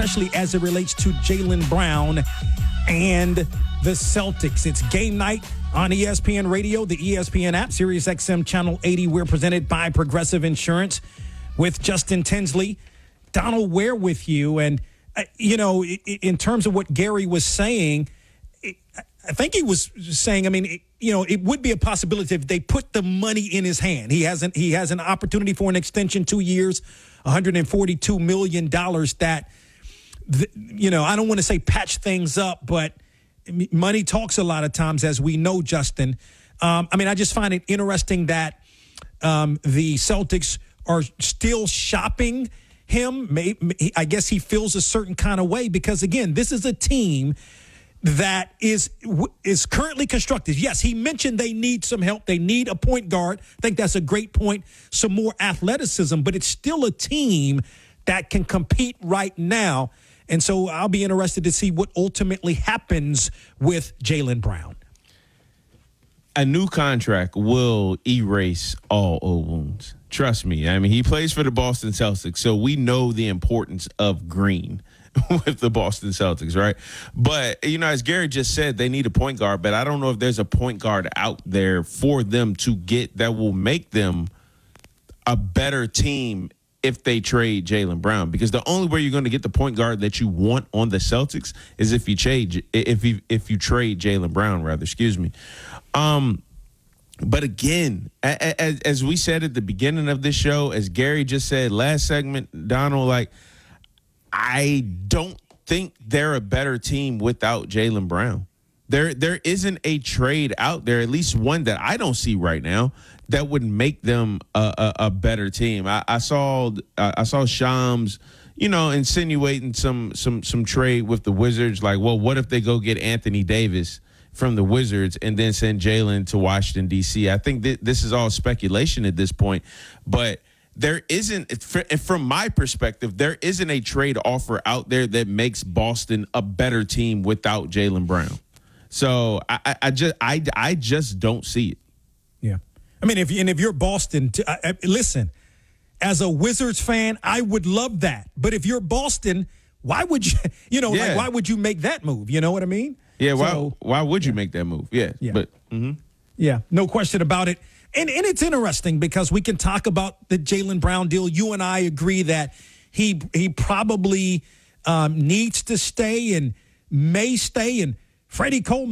especially as it relates to Jaylen Brown and the Celtics. It's game night on ESPN Radio, the ESPN app, Sirius XM Channel 80. We're presented by Progressive Insurance with Justin Tinsley. Donald Ware with you. And, in terms of what Gary was saying, I think he was saying, it would be a possibility if they put the money in his hand. He has an opportunity for an extension, 2 years, $142 million that, I don't want to say patch things up, but money talks a lot of times, as we know, Justin. I just find it interesting that the Celtics are still shopping him. I guess he feels a certain kind of way because, again, this is a team that is currently constructed. Yes, he mentioned they need some help. They need a point guard. I think that's a great point. Some more athleticism, but it's still a team that can compete right now. And so I'll be interested to see what ultimately happens with Jaylen Brown. A new contract will erase all old wounds. Trust me. He plays for the Boston Celtics, so we know the importance of green with the Boston Celtics, right? But, as Gary just said, they need a point guard, but I don't know if there's a point guard out there for them to get that will make them a better team if they trade Jaylen Brown, because the only way you're going to get the point guard that you want on the Celtics is if you trade Jaylen Brown, rather. Excuse me. But again, as we said at the beginning of this show, as Gary just said last segment, Donald, I don't think they're a better team without Jaylen Brown. There isn't a trade out there, at least one that I don't see right now, that would make them a better team. I saw Shams, insinuating some trade with the Wizards. What if they go get Anthony Davis from the Wizards and then send Jaylen to Washington, D.C.? I think this is all speculation at this point, but there isn't, from my perspective, there isn't a trade offer out there that makes Boston a better team without Jaylen Brown. So I just don't see it. Yeah. If you're Boston, listen, as a Wizards fan, I would love that. But if you're Boston, why would you, why would you make that move? You know what I mean? Yeah. Why would you make that move? Yeah. But yeah, no question about it. And it's interesting because we can talk about the Jaylen Brown deal. You and I agree that he probably needs to stay and may stay. And Freddie Coleman